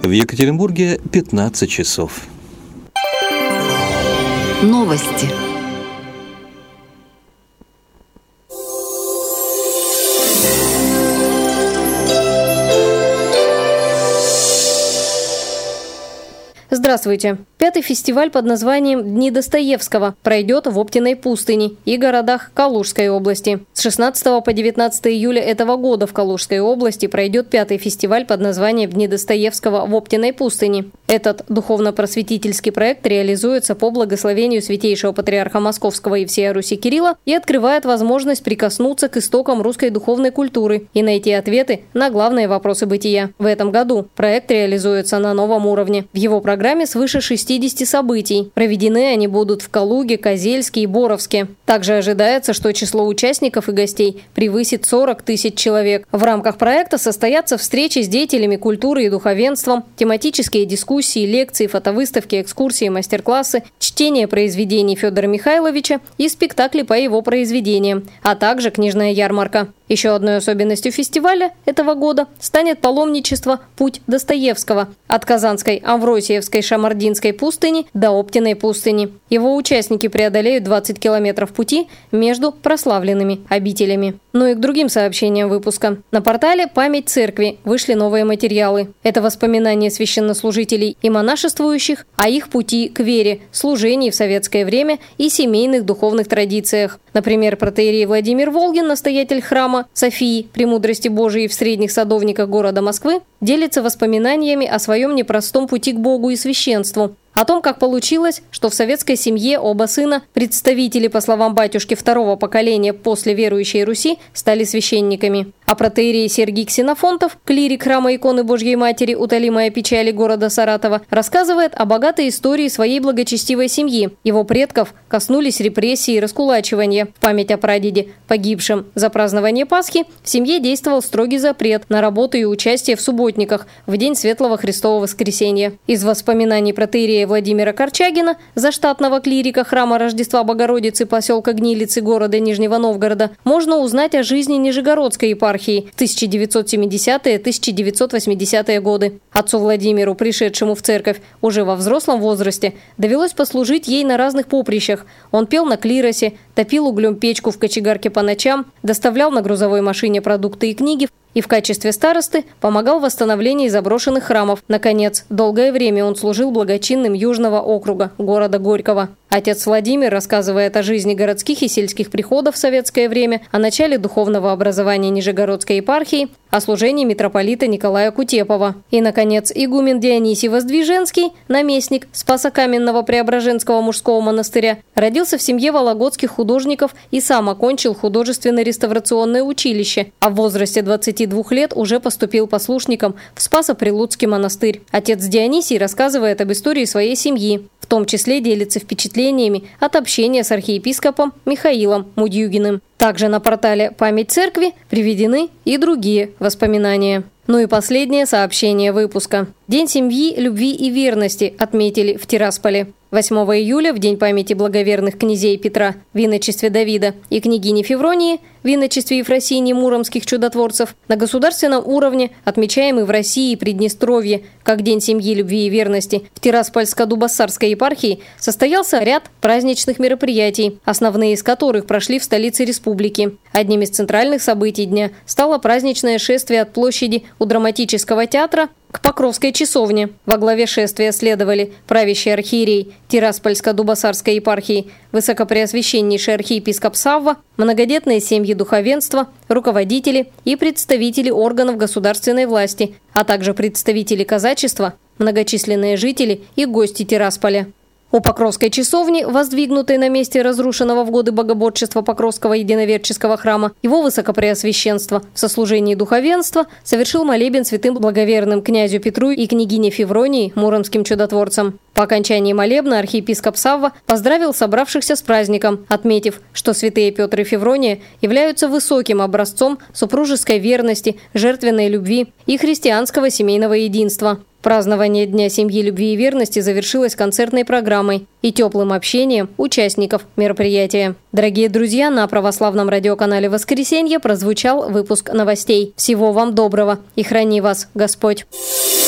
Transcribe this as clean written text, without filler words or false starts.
В Екатеринбурге 15 часов. Новости. Здравствуйте! Пятый фестиваль под названием «Дни Достоевского» пройдет в Оптиной пустыне и городах Калужской области. С 16 по 19 июля этого года в Калужской области пройдет пятый фестиваль под названием «Дни Достоевского» в Оптиной пустыне. Этот духовно-просветительский проект реализуется по благословению Святейшего Патриарха Московского и всея Руси Кирилла и открывает возможность прикоснуться к истокам русской духовной культуры и найти ответы на главные вопросы бытия. В этом году проект реализуется на новом уровне. В его программе свыше 60 событий. Проведены они будут в Калуге, Козельске и Боровске. Также ожидается, что число участников и гостей превысит 40 тысяч человек. В рамках проекта состоятся встречи с деятелями культуры и духовенством, тематические дискуссии, лекции, фотовыставки, экскурсии, мастер-классы, чтение произведений Федора Михайловича и спектакли по его произведениям, а также книжная ярмарка. Еще одной особенностью фестиваля этого года станет паломничество «Путь Достоевского» от Казанской Амвросиевской Шамардинской пустыни до Оптиной пустыни. Его участники преодолеют 20 километров пути между прославленными обителями. Ну и к другим сообщениям выпуска. На портале «Память церкви» вышли новые материалы. Это воспоминания священнослужителей и монашествующих о их пути к вере, служении в советское время и семейных духовных традициях. Например, протоиерей Владимир Волгин, настоятель храма Софии Премудрости Божией в Средних Садовниках города Москвы, делится воспоминаниями о своем непростом пути к Богу и священству. О том, как получилось, что в советской семье оба сына, представители, по словам батюшки, второго поколения после верующей Руси, стали священниками. А протоиерей Сергий Ксенофонтов, клирик храма иконы Божьей Матери «Утолимая печали» города Саратова, рассказывает о богатой истории своей благочестивой семьи. Его предков коснулись репрессии и раскулачивания. В память о прадеде, погибшем за празднование Пасхи, в семье действовал строгий запрет на работу и участие в субботниках в день Светлого Христового Воскресенья. Из воспоминаний протоиерея Владимира Корчагина, заштатного клирика храма Рождества Богородицы поселка Гнилицы города Нижнего Новгорода, можно узнать о жизни Нижегородской епархии в 1970-1980-е годы. Отцу Владимиру, пришедшему в церковь уже во взрослом возрасте, довелось послужить ей на разных поприщах. Он пел на клиросе, топил углем печку в кочегарке по ночам, доставлял на грузовой машине продукты и книги, и в качестве старосты помогал в восстановлении заброшенных храмов. Наконец, долгое время он служил благочинным Южного округа, города Горького. Отец Владимир рассказывает о жизни городских и сельских приходов в советское время, о начале духовного образования Нижегородской епархии, о служении митрополита Николая Кутепова. И, наконец, игумен Дионисий Воздвиженский, наместник Спасокаменного Преображенского мужского монастыря, родился в семье вологодских художников и сам окончил художественно-реставрационное училище, а в возрасте 22 лет уже поступил послушником в Спасо-Прилуцкий монастырь. Отец Дионисий рассказывает об истории своей семьи, в том числе делится впечатлениями от общения с архиепископом Михаилом Мудьюгиным. Также на портале «Память церкви» приведены и другие воспоминания. Ну и последнее сообщение выпуска. День семьи, любви и верности отметили в Тирасполе. 8 июля, в день памяти благоверных князей Петра в иночестве Давида и княгини Февронии в иночестве Ефросинии муромских чудотворцев, на государственном уровне, отмечаемый в России и Приднестровье, как День семьи, любви и верности, в Тираспольско-Дубоссарской епархии состоялся ряд праздничных мероприятий, основные из которых прошли в столице республики. Одним из центральных событий дня стало праздничное шествие от площади у драматического театра к Покровской часовне. Во главе шествия следовали правящий архиерей Тираспольско-Дубоссарской епархии, высокопреосвященнейший архиепископ Савва, многодетные семьи духовенства, руководители и представители органов государственной власти, а также представители казачества, многочисленные жители и гости Тирасполя. У Покровской часовни, воздвигнутой на месте разрушенного в годы богоборчества Покровского единоверческого храма, его высокопреосвященство в сослужении духовенства совершил молебен святым благоверным князю Петру и княгине Февронии, муромским чудотворцам. По окончании молебна архиепископ Савва поздравил собравшихся с праздником, отметив, что святые Петр и Феврония являются высоким образцом супружеской верности, жертвенной любви и христианского семейного единства. Празднование Дня семьи, любви и верности завершилось концертной программой и теплым общением участников мероприятия. Дорогие друзья, на православном радиоканале «Воскресенье» прозвучал выпуск новостей. Всего вам доброго и храни вас Господь!